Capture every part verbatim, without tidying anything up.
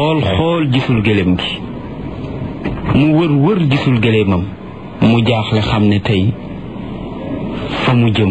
xool xool gisul gëléem gi mu wër wër gisul gëléemam mu jaaxle xam ne tey fa mu jëm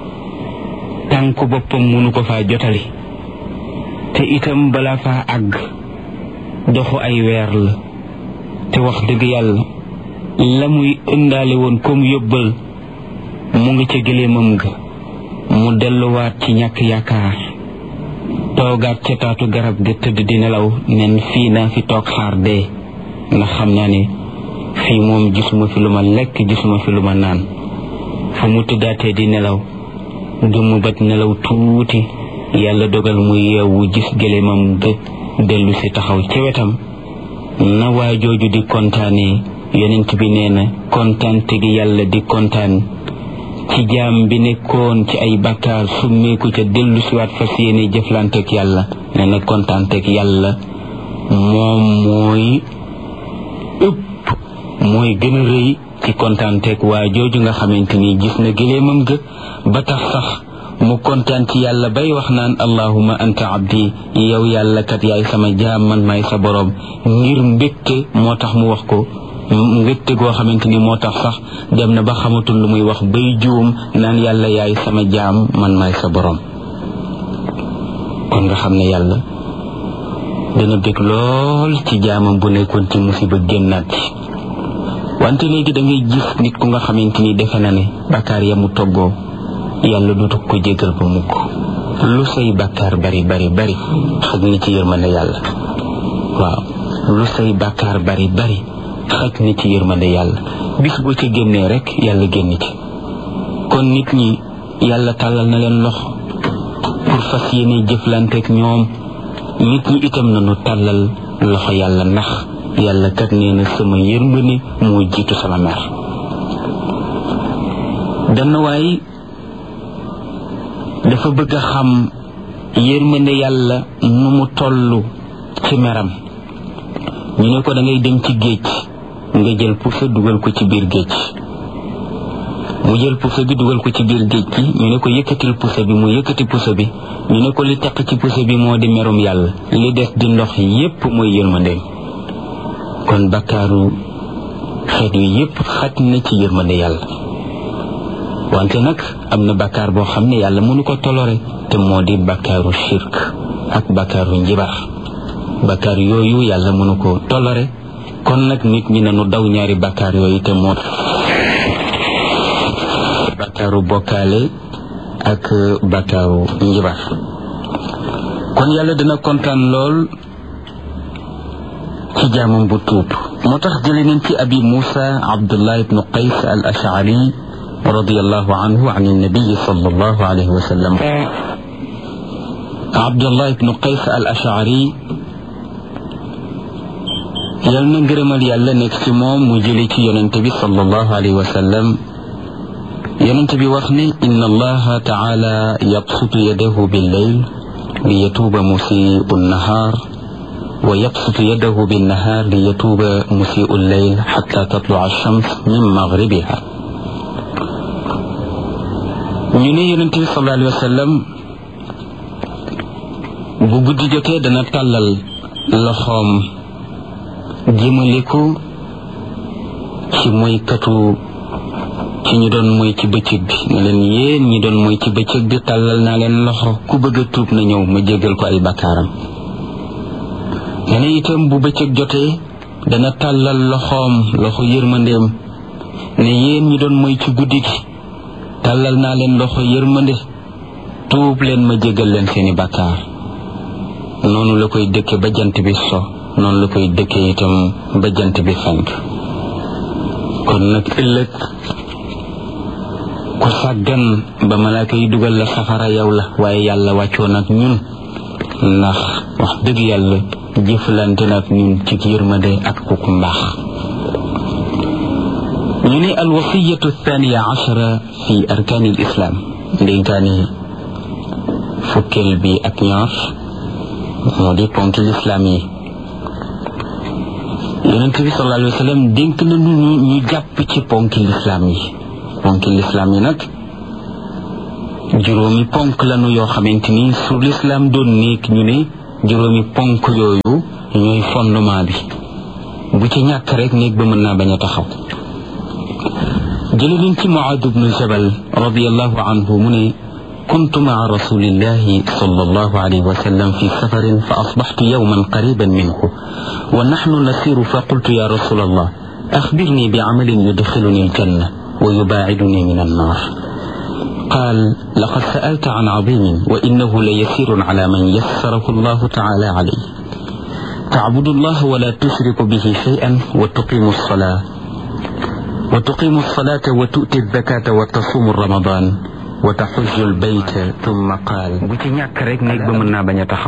tànku boppam mënu ko faa jotali te itam balaa faa àgg doxu ay weer la te wax dëgg yàlla la muy ëndaale woon comme yóbbal mu ngi ca gëléemam ga mu delluwaat ci ñàkk yaakaar toogaat ca taatu garab ga tëdd di nelaw nen fii naa fi toog xaar dee ndax xam naa ne fii moom gisuma fi lu ma lekk gisuma fi lu ma naan fu mu tëddaatee di nelaw gëmmu bat nelaw tuuti yàlla dogal mu yeewu gis gëléemam ga dellu si taxaw ci wetam na waa jooju di kontaanee yonent bi nee na kontaante gi yàlla di kontaan ci jaam bi nekkoon ci ay bakkaar summeeku ca dellu siwaat fas yéene jëflanteeg yàlla nee na kontaanteeg yàlla moom mooy ëpp mooy gën a rëy ci kontaanteeg waa jooju nga xamante ni gis na gëléemam ga ba tax sax mu kontaan ci yàlla bay wax naan allahumma anta abdi yow yàlla kat yaay sama jaam man maay sa boroom ngir mbégte moo tax mu wax ko mbégte goo xamante ni moo tax sax dem na ba xamatul lu muy wax bay juum naan yàlla yaay sama jaam man maay sa boroom kon nga xam ne yàlla dana bég lool ci jaamam bu nekkoon ci musiba génnaat ci wante léegi da ngay gis nit ku nga xamante ni defe na ne bakkaar ya mu toggoo yàlla dootu ko jéggal ba mukk lu say bakkaar bari bari bari xaj na ci yërmande yàlla waaw lu say bakkaar bari bari xaj na ci yërmande yàlla bis boo ci génnee rek yàlla génn ci kon nit ñi yàlla tàllal na leen loxo pour fas yéene jëflanteeg ñoom nit ñi itam nañu tàllal loxo yàlla ndax yàlla kat nee na sama yërmande moo jiitu sama mer dana waay dafa bëgg a xam yërmande yàlla nu mu tollu ci meram ñu ne ko da ngay dem ci géej nga jël pusa dugal ko ci biir géej mu jël pusa bi dugal ko ci biir géej gi ñu ne ko yëkkatil pusa bi mu yëkkati pusa bi ñu ne ko li taq ci pusa bi moo di merum yàlla li des di ndox yépp mooy yërmandeem kon bakkaaru xeet wi yépp xaj na ci yërmande yàlla wante nag am na bakkaar boo xam ne yàlla mënu ko tolore te moo di bakkaaru shirk ak bakkaaru njibar bakkaar yooyu yàlla mënu ko tolore kon nag nit ñi nañu daw ñaari bakkaar yooyu te moo bakkaaru bokkaale ak bakkaaru njibar kon yàlla dina kontaan lool ci jaamam bu tuub moo tax jële nañ ci abi Musa Abdullah ibnu Qays al Ash'ari رضي الله عنه عن النبي صلى الله عليه وسلم عبد الله بن قيس الأشعري يالنا ngërëmal yàlla nekk ci moom mu jële ci yonent bi صلى الله عليه وسلم yonent bi wax ne إن الله تعالى يبسط يده بالليل ليتوب مسيء النهار ويبسط يده بالنهار ليتوب مسيء الليل حتى تطلع الشمس من مغربها ñu ne yonent bi sallallahu alayhi wa sallam bu guddi jotee dana tàllal loxoom jëmale ko ci moykatu ci ñu doon moy ci bëccëg bi ne leen yéen ñi doon moy ci bëccëg bi tàllal naa leen loxo ku bëgg a tuub na ñëw ma jéggal ko ay bakkaaram ñu ne itam bu bëccëg jotee dana tàllal loxoom loxo yërmandeem ne yéen ñi doon moy ci guddi gi tàllal naa leen loxo yërmande tuub leen ma jégal leen seeni bàkkaar noonu la koy dëkke ba jant bi so noonu la koy dëkke itam ba jant bi fenk kon nag ëllëg ku sàggan ba malaaka yi dugal la safara yow la waaye yàlla wàccoo nag ñun ndax wax dëgg yàlla jëflante nag ñun ci yërmande ak ku mbaax ñu ne alwasiyatu thaniya ashara fi arkaani al islam ndénkaani fukkeel bi ak ñaar moo di ponki lislaam yi yonent bi sallallahu alayhi wa sallam dénk na ñu ñu jàpp ci ponki lislaam yi ponki lislaam yi nag juróomi ponk lañu yoo xamante ni su lislaam doon nekk ñu ne juróomi ponk yooyu ñooy fondement bi bu ci ñàkk rek néeg ba mën naa bañ a taxaw jële nañ ci Muaad ibnu Jabal radiyallahu anhu mu ne كنت مع رسول الله صلى الله عليه وسلم في سفر فأصبحت يوما قريبا منه ونحن نسير فقلت يا رسول الله أخبرني بعمل يدخلني الجنة ويباعدني من النار قال لقد سألت عن عظيم وإنه ليسير على من يسره الله تعالى عليه تعبد الله ولا تشرك به شيئا وتقيم الصلاة وتقيم الصلاة وتؤتي الزكاة وتصوم رمضان وتحج البيت ثم قال بوتي ñak rek nek ba mën na baña taxaw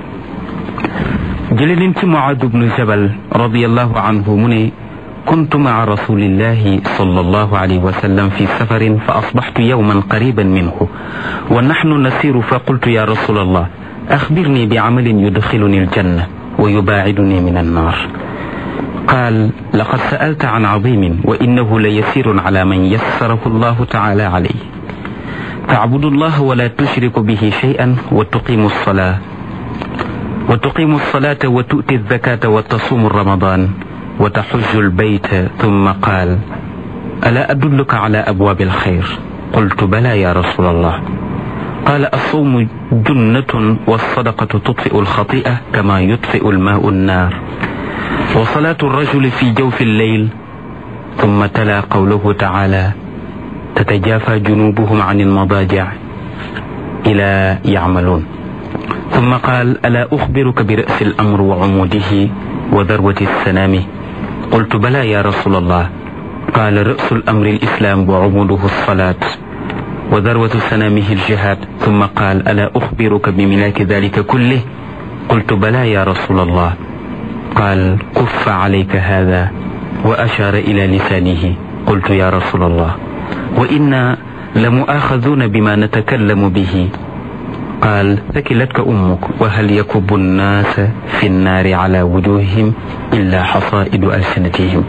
jële leen ci Muaad ibn Jabal radiyallahu anhu mu ne كنت مع رسول الله صلى الله عليه وسلم في سفر فأصبحت يوما قريبا منه ونحن نسير فقلت يا رسول الله أخبرني بعمل يدخلني الجنة ويباعدني من النار قال لقد سألت عن عظيم وإنه ليسير على من يسره الله تعالى عليه تعبد الله ولا تشرك به شيئا وتقيم الصلاة وتقيم الصلاة وتؤتي الزكاة وتصوم رمضان وتحج البيت ثم قال ألا أدلك على أبواب الخير قلت بلى يا رسول الله قال الصوم جنة والصدقة تطفئ الخطيئة كما يطفئ الماء النار وصلاة الرجل في جوف الليل ثم تلا قوله تعالى تتجافى جنوبهم عن المضاجع إلى يعملون ثم قال ألا أخبرك برأس الأمر وعموده وذروة السنام قلت بلى يا رسول الله قال رأس الأمر الإسلام وعموده الصلاة وذروة سنامه الجهاد ثم قال ألا أخبرك بملاك ذلك كله قلت بلى يا رسول الله قال كف عليك هذا وأشار إلى لسانه قلت يا رسول الله وإنا لمؤاخذون بما نتكلم به قال ثكلتك أمك وهل يكب الناس في النار على وجوههم إلا حصائد ألسنتهم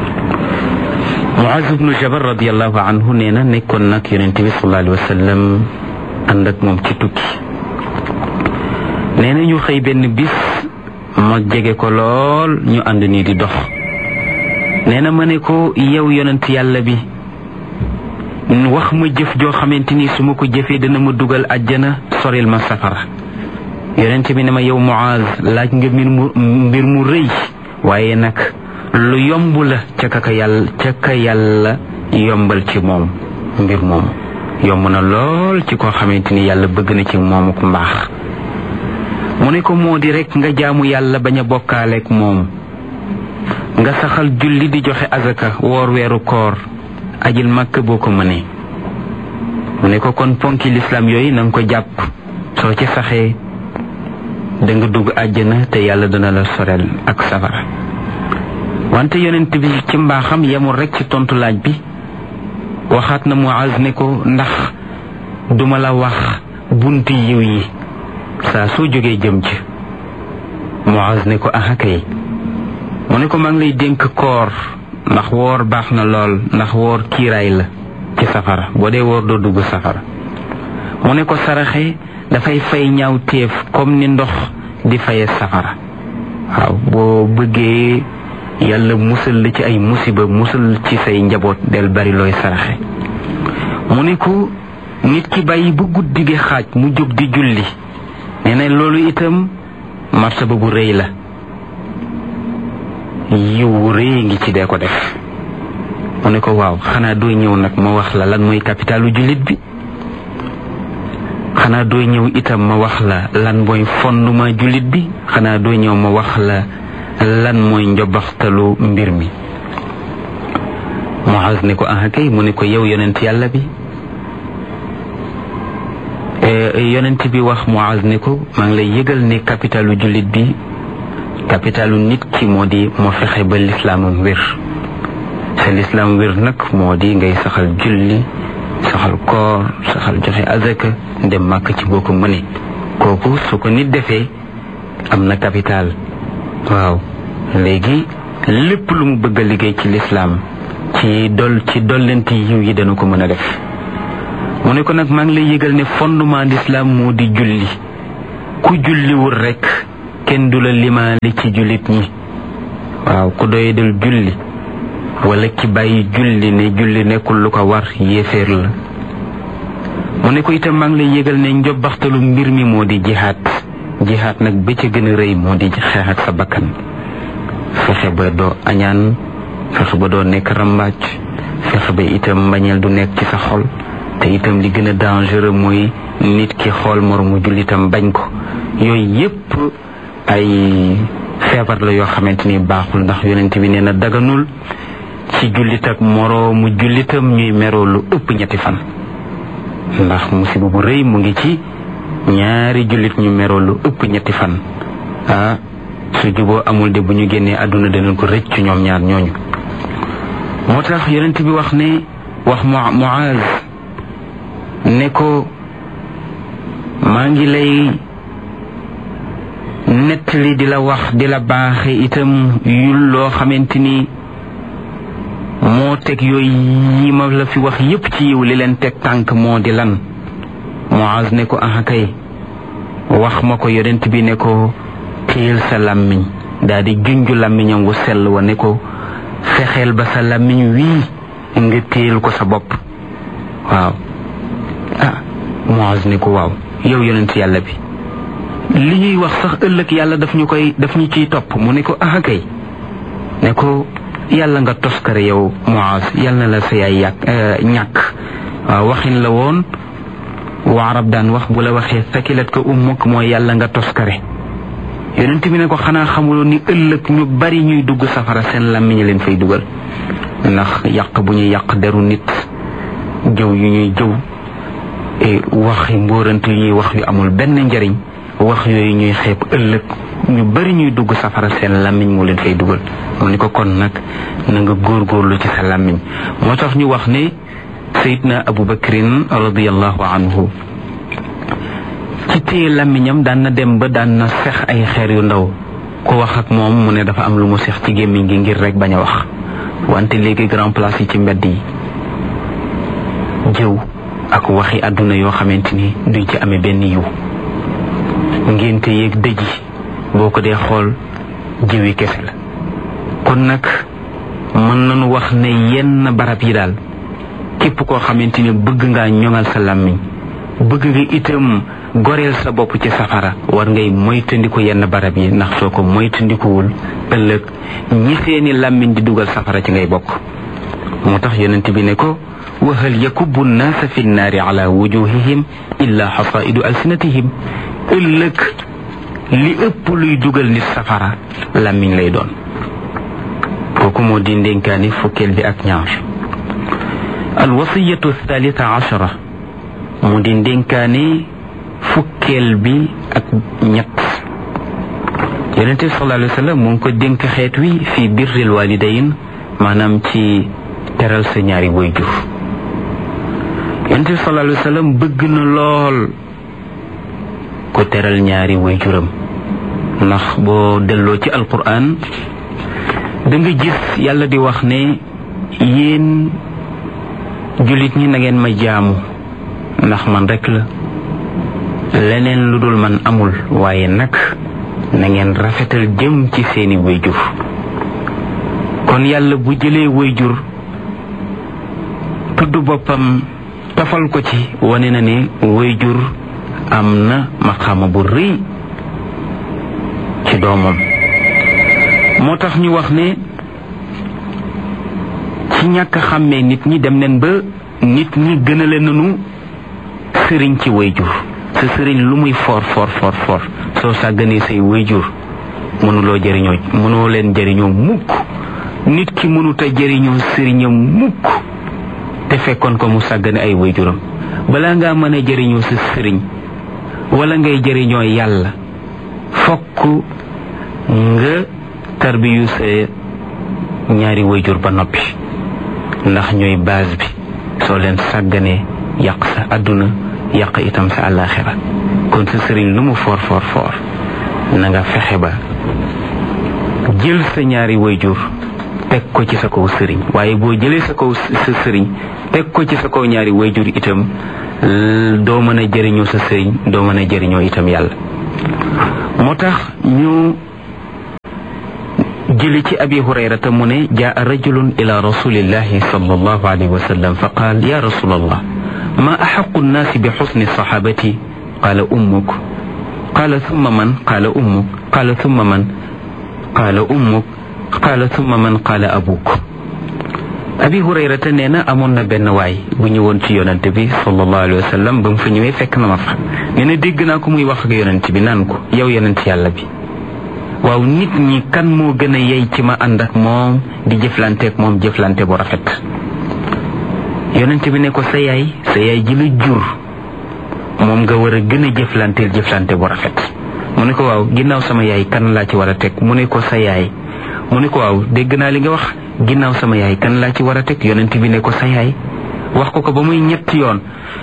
Muaaz ibnu Jabal radiyallahu anhu nee na nekkoon nag Yonent bi sallallahu alayhi wa sallam ànd ak moom ci tukki nee na ñu xëy benn bis ma jege ko lool ñu ànd nii di dox nee na ma ne ko yow yonent yàlla bi wax ma jëf joo xamante ni su ma ko jëfee dana ma dugal àjjana soril ma safara yonent bi ne ma yow Muaaz laaj nga mbir mu mbir mu rëy waaye nag lu yomb la ca ka yàlla ca ka yàlla yombal ci moom mbir moom yomb na lool ci koo xamante ni yàlla bëgg na ci moomu ko mbaax mu ne ko moo di rek nga jaamu yàlla bañ a bokkaaleek moom nga saxal julli di joxe azaka woor weeru koor ajil màkk boo ko mënee mu ne ko kon ponki lislaam yooyu na nga ko jàpp soo ci saxee da nga dugg àjjana te yàlla dana la sorel ak safara wante yonent bi ci mbaaxam yemul rek ci tontu laaj bi waxaat na Muaaz ne ko ndax duma la wax bunti yiw yi saa soo jógee jëm ci Muaaz ne ko aha kay mu ne ko maa ngi lay dénk koor ndax woor baax na lool ndax woor kiiraay la ci safara boo dee woor doo dugg safara mu ne ko saraxe dafay fay ñaaw téef comme ni ndox di faye safara waaw boo bëggee yàlla musal la ci ay musiba musal ci say njaboot del bari looy saraxe mu ne ko nit ki bàyyi bu guddi gi xaaj mu jóg di julli nee na loolu itam martaba bu rëy la yiw rëy ngi ci dee ko def mu ne ko waaw xanaa dooy ñëw nag ma wax la lan mooy capitalu jullit bi xanaa dooy ñëw itam ma wax la lan mooy fondement jullit bi xanaa dooy ñëw ma wax la lan mooy njobaxtalu mbir mi Muaaz ne ko ah kay mu ne ko yow yonent yàlla bi yonent bi wax Muaaz ne ko maa ngi lay yëgal ne capitalu jullit bi capitalu nit ki moo di moo fexe ba lislaamam wér sa lislaam wér nag moo di ngay saxal julli saxal koor saxal joxe azaka dem màkk ci boo ko mëne kooku su ko nit defee am na capital waaw léegi lépp lu mu bëgg a liggéey ci lislaam ci dol ci dollenti yiw yi dana ko mën a def mu ne ko nag maa ngi lay yëgal ne fondement l'islam moo di julli ku julliwul rek kenn du la limaali ci jullit ñi waaw ku doy dal julli wala ki bàyyi julli ne julli nekkul lu ko war yéeféer la mu ne ko itam maa ngi lay yëgal ne njobbaxtalu mbir mi moo di jihaad jihaad nag ba ca gën a rëy moo di xeex ak sa bakkan fexe ba doo añaan fexe ba doo nekk rambaaj fexe ba itam mbañeel du nekk ci sa xol te itam li gën a dangereux mooy nit ki xool moromu jullitam bañ ko yooyu yépp ay feebar la yoo xamante ni baaxul ndax yonent bi nee na daganul ci jullit ak moroomu jullitam ñuy meroo lu ëpp ñetti fan ndax musiba bu rëy mu ngi ci ñaari jullit ñu meroo lu ëpp ñetti fan ah su juboo amul de bu ñu génnee àdduna danañ ko rëcc ci ñoom ñaar ñooñu moo tax yonent bi wax ne wax Muaz ne ko maa ngi lay nettali di la wax di la baaxe itam yul loo xamante ni moo teg yooyu yi ma la fi wax yépp ci yiw li leen teg tànk moo di lan Muaz ne ko aha kay wax ma ko yonent bi ne ko téyel sa làmmiñ daal di junju làmmiñam wu sell wa ne ko fexeel ba sa làmmiñ wii nga téyel ko sa bopp waaw ah Muaz ne ko waaw yow yonent yàlla bi li ñuy wax sax ëllëg yàlla daf ñu koy daf ñu ciy topp mu ne ko aha kay ne ko yàlla nga toskare yow Muaz yàlla na la sa yaay yàq ñàkk waaw waxin la woon waa arab daan wax bu la waxee sakilat ko ummuk mooy yàlla nga toskare yonent bi ne ko xanaa xamuloo ni ëllëg ñu bari ñuy dugg safara seen làmmiñ leen fay dugal ndax yàq bu ñuy yàq deru nit jëw yu ñuy jëw waxi mbóorant yu ñuy wax yu amul benn njariñ wax yooyu ñuy xeeb ëllëg ñu bari ñuy dugg safara seen làmmiñ moo leen fay dugal mu ni ko kon nag na nga góorgóorlu ci sa làmmiñ moo tax ñu wax ne Seydina Abu Bakrin radiyallahu anhu ci téye làmmiñam daan na dem ba daan na sex ay xeer yu ndaw ku wax ak moom mu ne dafa am lu mu sex ci gémmiñ gi ngir rek bañ a wax wante léegi grand place yi ci mbedd yi jëw ak waxi àdduna yoo xamante ni duñ ci amee benn yiw ngénte yeeg dëj yi boo ko dee xool jëwi kese la kon nag mën nañu wax ne yenn barab yi daal képp koo xamante ni bëgg ngaa ñoŋal sa làmmiñ bëgg nga itam goreel sa bopp ci safara war ngay moytandiku yenn barab yi ndax soo ko moytandikuwul ëllëg ñi seeni làmmiñ di dugal safara ci ngay bokk moo tax yonent bi ne ko wa hal yakubbu nnaasa fi nnaari ala wujuhihim illa xasaidu alsinatihim ëllëg li ëpp luy dugal nit safara làmmiñ lay doon kooku moo di ndénkaani fukkeel bi ak ñaar alwasiyatu thalitha ashara mu di ndénkaani fukkeel bi ak ñett yonente bi sallallahu alayhi wa sallam mu ngi ko dénk xeet wi fi birril walidayn maanaam ci teral sa ñaari waajur yonente bi sallallahu alayhi wa sallam bëgg na lool ko teral ñaari waajuram ndax boo delloo ci alquran da nga gis yàlla di wax ne yéen jullit ñi na ngeen ma jaamu ndax man rek la leneen lu dul man amul waaye nag na ngeen rafetal jëm ci seeni waajur kon yàlla bu jëlee waajur tudd boppam tafal ko ci wane na ne waajur am na maqaama bu rëy ci doomam moo tax ñu wax ne ci ñàkk a xàmmee nit ñi dem neen ba nit ñi gënale nañu sëriñ ci waajur sa sëriñ lu muy for for for for soo sàgganee say waajur mënuloo jëriñoo mënoo leen jëriñoo mukk nit ki mënuta jëriñoo sëriñam mukk te fekkoon ko mu sàggane ay waajuram balaa ngaa mën a jëriñoo sa sëriñ wala ngay jëriñoo yàlla fokk nga tarbiyu sa ñaari waajur ba noppi ndax ñooy base bi soo leen sàgganee yàq sa àdduna yàq itam sa àllaaxira kon sa sëriñ lu mu foor foor foor na nga fexe ba jël sa ñaari waajur teg ko ci sa kaw sëriñ waaye boo jëlee sa kaw sa sëriñ teg ko ci sa kaw ñaari waajur itam doo mën a jëriñoo sa sëriñ doo mën a jëriñoo itam yàlla moo tax ñu jëli ci abi hurayrata mu ne jaa rajulun ila rasulillahi sallallahu alayhi wa sallam fa qaal ya rasulallah ma axaqu nnaasi bi xusni saxaabati qaala ummuk qaala thumma man qaala ummuk qaala thumma man qaala ummuk qaala thumma man qaala abuk abi hurayrata nee na amoon na benn waay bu ñëwoon ci yonent bi sallallahu alayhi wa sallam ba mu fa ñëwee fekk na ma fa nee na dégg naa ko muy wax ak yonent bi naan ko yow yonent yàlla bi waaw nit ñi kan moo gën a yey ci ma ànd ak moom di jëflanteek moom jëflante bu rafet yonent bi ne ko sa yaay sa yaay ji la jur moom nga war a gën a jëflanteel jëflante bu rafet mu ne ko waaw ginnaaw sama yaay kan laa ci war a teg mu ne ko sa yaay mu ne ko waaw dégg naa li nga wax ginnaaw sama yaay kan laa ci war a teg yonent bi ne ko sa yaay wax ko ko ba muy ñetti yoon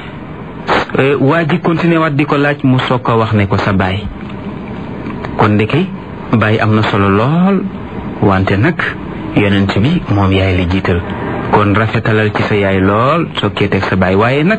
waa ji continué waat di ko laaj mu soog ko wax ne ko sa baay kon ndeke baay am na solo lool wante nag yonent bi moom yaay la jiital kon rafetalal ci sa yaay lool sokkee teg sa baay waaye nag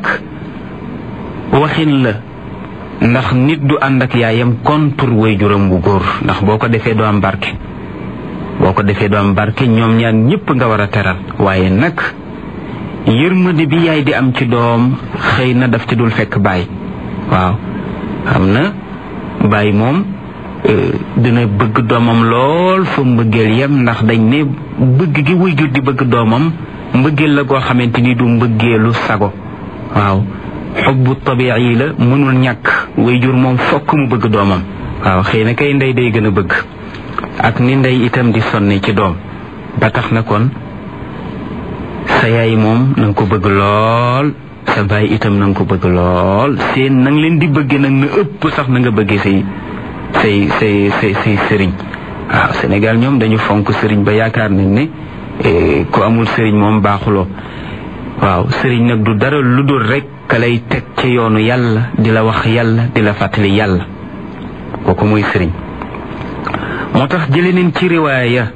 waxin la ndax nit du ànd ak yaayam contre waajuram bu góor ndax boo ko defee doo am barke boo ko defee doo am barke ñoom ñaar ñëpp nga war a teral waaye nag yërmande bi yaay di am ci doom xëy na daf ci dul fekk baay waaw xam na baay moom dina bëgg doomam lool fa mbëggeel yem ndax dañ ne bëgg gi waajur di bëgg doomam mbëggeel la goo xamante ni du mbëggeelu sago waaw xubbu tabi'i la mënul ñàkk waajur moom fokk mu bëgg doomam waaw xëy na kay ndey day gën a bëgg ak ni ndey itam di sonne ci doom ba tax na kon sa yaay moom na nga ko bëgg lool sa baay itam na nga ko bëgg lool seen na nga leen di bëggee nag na ëpp sax na nga bëggee say say say say say sëriñ waaw Sénégal ñoom dañu fonk sëriñ ba yaakaar nañ ne ku amul sëriñ moom baaxuloo waaw sëriñ nag du dara lu dul rek ka lay teg ci yoonu yàlla di la wax yàlla di la fàttali yàlla kooku mooy sëriñ moo tax jële nañ ci riwaaya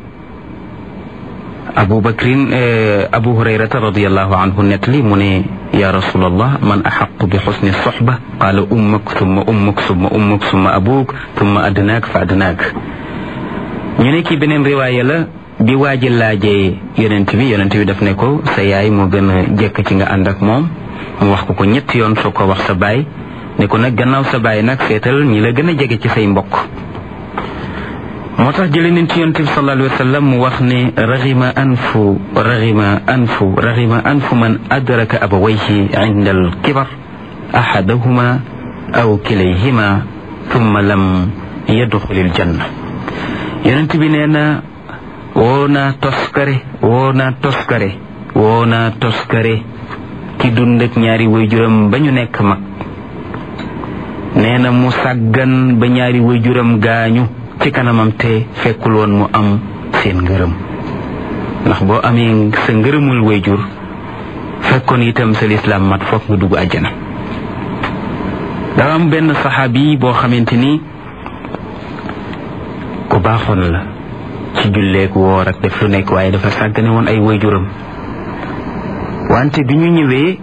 abu bakrin abu hurayrata radiallahu anhu nettali mu ne ya rasulallah man axaqu bi xusni soxba qaala ummuk summa ummuk summa ummuk summa abuk summa adnaak fa adnaak ñu ne ki beneen riwaaya la bi waaji laajee yonent bi yonent bi daf ne ko sa yaay moo gën a jekk ci nga ànd ak moom mu wax ko ko ñetti yoon soo ko wax sa baay ne ko nag gannaaw sa baay nag seetal ñi la gën a jege ci say mbokk moo tax jële nañ ci yonent bi sallallahu alayhi wa sallam mu wax ne raxima anfu raxima anfu raxima anfu man adraka abawayhi inda al kibar ahadahuma aw kilayhima thumma lam yadxulil janna yonent bi nee na woo naa toskare woo naa toskare woo naa toskare ki dund ak ñaari waajuram ba ñu nekk mag nee na mu sàggan ba ñaari waajuram gaañu ci kanamam te fekkul woon mu am seen ngërëm ndax boo amee sa ngërëmul waajur fekkoon itam sa lislaam mat foog nga dugg àjjana dafa am benn saxaabi boo xamante ni ku baaxoon la ci julleek woor ak def lu nekk waaye dafa sàggane woon ay waajuram wante bi ñu ñëwee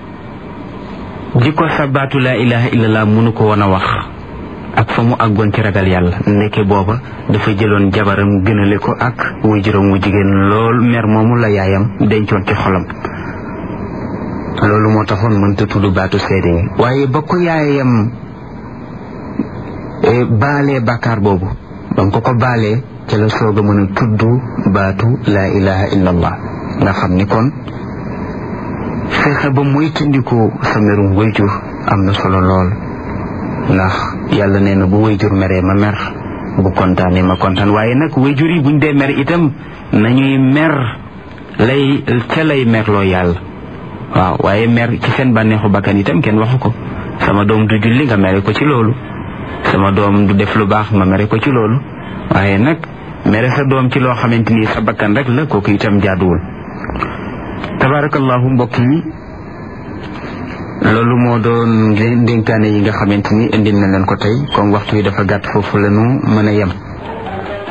di ko sabaatu laa ilaha illallah mënu ko woon a wax ak fa mu àggoon ci ragal yàlla nekke booba dafa jëloon jabaram gënale ko ak waajuram wu jigéen lool mer moomu la yaayam dencoon ci xolam loolu moo taxoon mënta tudd baatu seede waaye ba ko yaayam baalee bàkkaar boobu ba nga ko ko baalee ca la soog a mën a tudd baatu laa ilaha illallah nga xam ni kon fexe ba muy tundiku sa merum waajur am na solo lool ndax yàlla nee na bu waajur meree ma mer bu kontaanee ma kontaan waaye nag waajur yi buñ dee mer itam nañuy mer lay ca lay merloo yàlla waaw waaye mer ci seen bànneexu bakkan itam kenn waxu ko sama doom du julli nga mere ko ci loolu sama doom du def lu baax nga mere ko ci loolu waaye nag mere sa doom ci loo xamante ni sa bakkan rek la kooku itam jaaduwul tabarakallahu mbokk yi loolu moo doon ndénkaane yi nga xamante ni indil na leen ko tey comme waxtu yi dafa gàtt foofu la ñu mën a yem